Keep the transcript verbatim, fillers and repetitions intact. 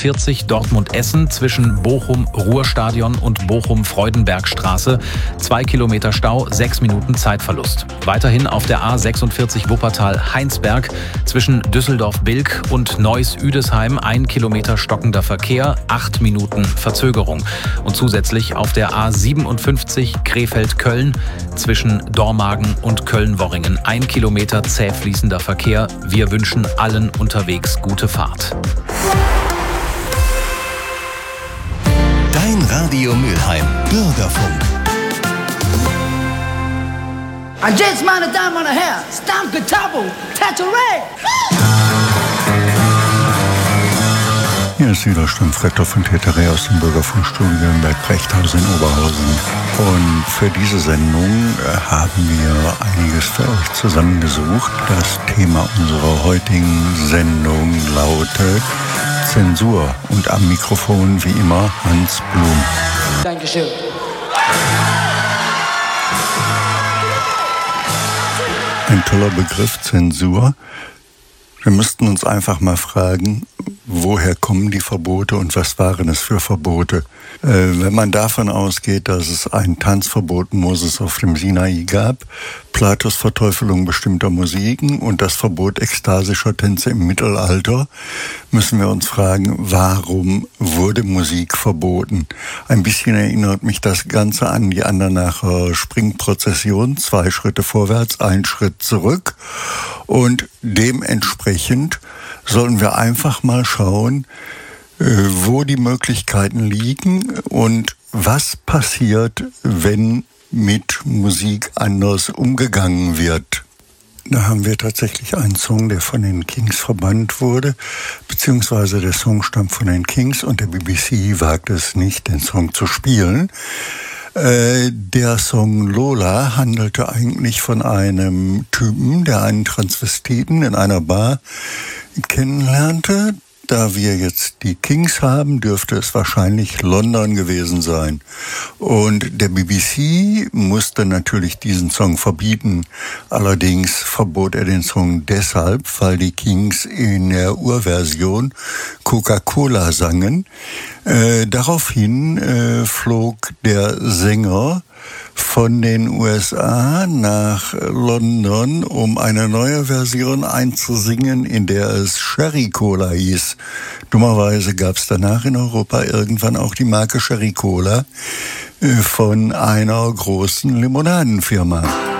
vierzig Dortmund-Essen zwischen Bochum-Ruhrstadion und Bochum-Freudenbergstraße. Zwei Kilometer Stau, sechs Minuten Zeitverlust. Weiterhin auf der A sechsundvierzig Wuppertal-Heinsberg zwischen Düsseldorf-Bilk und Neuss-Üdesheim ein Kilometer stockender Verkehr, acht Minuten Verzögerung. Und zusätzlich auf der A siebenundfünfzig Krefeld-Köln zwischen Dormagen und Köln-Worringen ein Kilometer zäh fließender Verkehr. Wir wünschen allen unterwegs gute Fahrt. Dein Radio Mülheim Bürgerfunk. Und jetzt, meine Damen und Herren, Stamke Tabo, Tattoo-Ray! Hier ist wieder Stammfretthoff und Teteré aus dem Bürgerfunkstudio in Berg-Brechthausen in Oberhausen. Und für diese Sendung haben wir einiges für euch zusammengesucht. Das Thema unserer heutigen Sendung lautet Zensur. Und am Mikrofon wie immer Hans Blum. Dankeschön. Ein toller Begriff, Zensur. Wir müssten uns einfach mal fragen, woher kommen die Verbote und was waren es für Verbote? Äh, wenn man davon ausgeht, dass es ein Tanzverbot Moses auf dem Sinai gab, Platos Verteufelung bestimmter Musiken und das Verbot ekstasischer Tänze im Mittelalter, müssen wir uns fragen, warum wurde Musik verboten? Ein bisschen erinnert mich das Ganze an die Andernacher Springprozession, zwei Schritte vorwärts, ein Schritt zurück, und dementsprechend sollen wir einfach mal schauen, wo die Möglichkeiten liegen und was passiert, wenn mit Musik anders umgegangen wird. Da haben wir tatsächlich einen Song, der von den Kings verbannt wurde, beziehungsweise der Song stammt von den Kings und der B B C wagt es nicht, den Song zu spielen. Äh, der Song Lola handelte eigentlich von einem Typen, der einen Transvestiten in einer Bar kennenlernte. Da wir jetzt die Kings haben, dürfte es wahrscheinlich London gewesen sein. Und der B B C musste natürlich diesen Song verbieten. Allerdings verbot er den Song deshalb, weil die Kings in der Urversion Coca-Cola sangen. Äh, daraufhin äh, flog der Sänger von den U S A nach London, um eine neue Version einzusingen, in der es Sherry Cola hieß. Dummerweise gab es danach in Europa irgendwann auch die Marke Sherry Cola von einer großen Limonadenfirma.